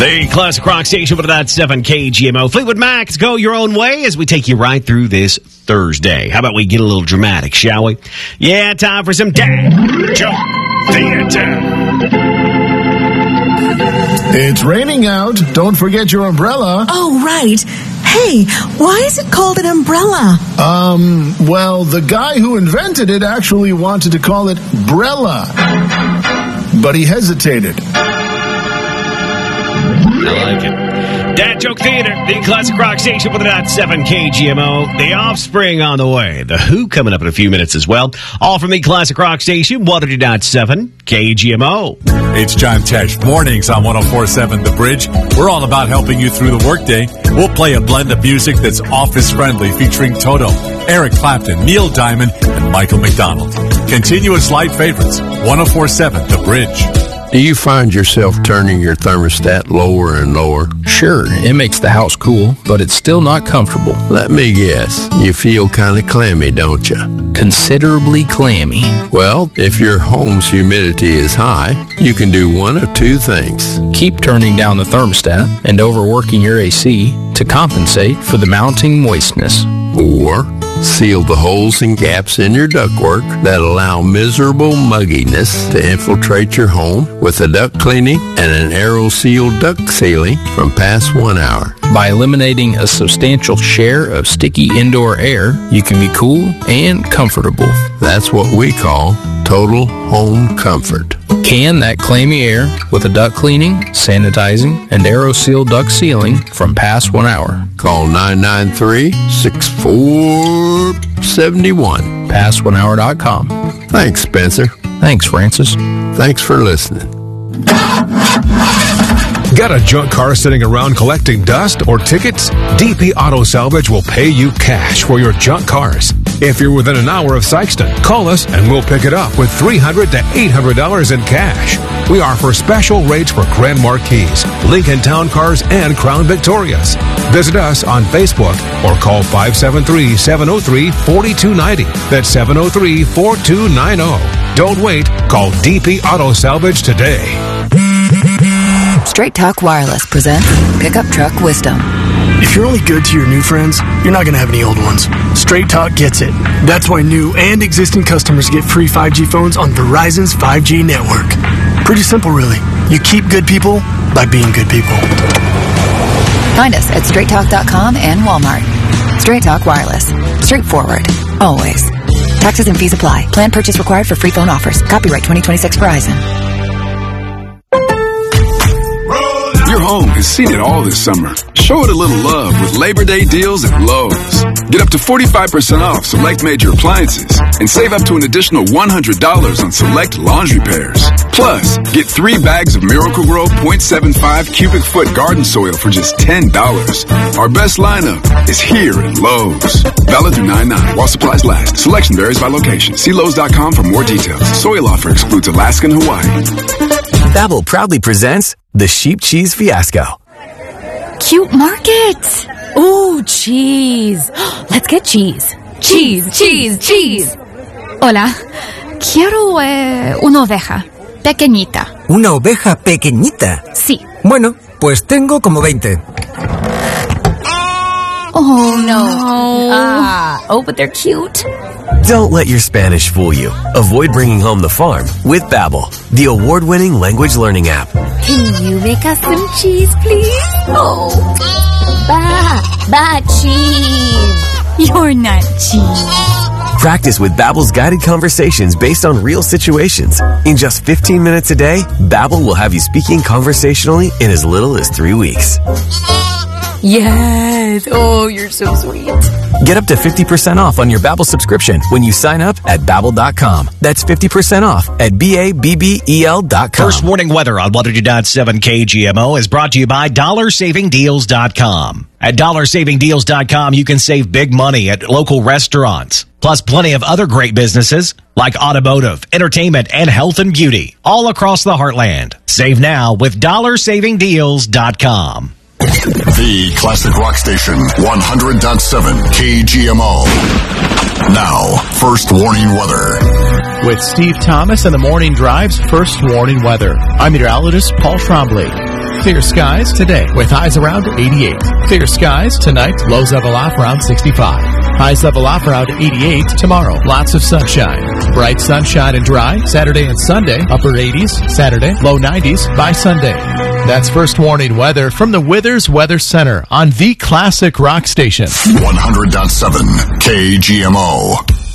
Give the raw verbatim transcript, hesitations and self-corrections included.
The Classic Rock Station with that seven K G M O. Fleetwood Mac's Go Your Own Way as we take you right through this Thursday. How about we get a little dramatic, shall we? Yeah, time for some Dad Joke Theater. It's raining out. Don't forget your umbrella. Oh, right. Hey, why is it called an umbrella? Um, well, the guy who invented it actually wanted to call it Brella. But he hesitated. I like it. Dad Joke Theater, the Classic Rock Station with that seven K G M O. The Offspring on the way. The Who coming up in a few minutes as well. All from the Classic Rock Station, one oh two point seven K G M O. It's John Tesh. Mornings on one oh four point seven The Bridge. We're all about helping you through the workday. We'll play a blend of music that's office-friendly featuring Toto, Eric Clapton, Neil Diamond, and Michael McDonald. Continuous light favorites. one oh four point seven The Bridge. Do you find yourself turning your thermostat lower and lower? Sure, it makes the house cool, but it's still not comfortable. Let me guess. You feel kind of clammy, don't you? Considerably clammy. Well, if your home's humidity is high, you can do one of two things. Keep turning down the thermostat and overworking your A C to compensate for the mounting moistness. Or seal the holes and gaps in your ductwork that allow miserable mugginess to infiltrate your home with a duct cleaning and an AeroSeal duct sealing from Past One Hour. By eliminating a substantial share of sticky indoor air, you can be cool and comfortable. That's what we call total home comfort. Can that clammy air with a duct cleaning, sanitizing, and AeroSeal duct sealing from Past One Hour. Call nine nine three, six four seven one. past one hour dot com. Thanks, Spencer. Thanks, Francis. Thanks for listening. Got a junk car sitting around collecting dust or tickets? D P Auto Salvage will pay you cash for your junk cars. If you're within an hour of Sykeston, call us and we'll pick it up with three hundred to eight hundred dollars in cash. We offer special rates for Grand Marquis, Lincoln Town Cars, and Crown Victorias. Visit us on Facebook or call five seven three, seven oh three, four two nine oh. That's seven oh three, four two nine oh. Don't wait. Call D P Auto Salvage today. Straight Talk Wireless presents Pickup Truck Wisdom. If you're only good to your new friends, you're not going to have any old ones. Straight Talk gets it. That's why new and existing customers get free five G phones on Verizon's five G network. Pretty simple, really. You keep good people by being good people. Find us at straight talk dot com and Walmart. Straight Talk Wireless. Straightforward. Always. Taxes and fees apply. Plan purchase required for free phone offers. Copyright twenty twenty-six Verizon. Your home has seen it all this summer. Show it a little love with Labor Day deals at Lowe's. Get up to forty-five percent off select major appliances and save up to an additional one hundred dollars on select laundry pairs. Plus, get three bags of Miracle-Gro point seven five cubic foot garden soil for just ten dollars. Our best lineup is here at Lowe's. Valid through nine nine while supplies last. Selection varies by location. See Lowe's dot com for more details. Soil offer excludes Alaska and Hawaii. Babbel proudly presents the Sheep Cheese Fiasco. Cute market. Ooh, cheese. Let's get cheese. Cheese, cheese, cheese. Hola. Quiero eh, una oveja pequeñita. ¿Una oveja pequeñita? Sí. Bueno, pues tengo como veinte. Oh, no. Ah, oh, but they're cute. Don't let your Spanish fool you. Avoid bringing home the farm with Babbel, the award-winning language learning app. Can you make us some cheese, please? Oh, ba, ba cheese. You're not cheese. Practice with Babbel's guided conversations based on real situations. In just fifteen minutes a day, Babbel will have you speaking conversationally in as little as three weeks. Yes. Oh, you're so sweet. Get up to fifty percent off on your Babbel subscription when you sign up at Babbel dot com. That's fifty percent off at B A B B E L dot com. First warning weather on one oh two point seven K G M O is brought to you by dollar saving deals dot com. At dollar saving deals dot com, you can save big money at local restaurants. Plus plenty of other great businesses like automotive, entertainment, and health and beauty all across the heartland. Save now with dollar saving deals dot com. The Classic Rock Station, one hundred point seven K G M O. Now, first warning weather. with Steve Thomas and the Morning Drive's First Warning Weather. I'm meteorologist Paul Trombley. Clear skies today with highs around eighty-eight. Clear skies tonight, lows level off around sixty-five. Highs level off around eighty-eight tomorrow. Lots of sunshine. Bright sunshine and dry Saturday and Sunday. Upper eighties Saturday, low nineties by Sunday. That's First Warning Weather from the Withers Weather Center on the Classic Rock Station. one hundred point seven K G M O.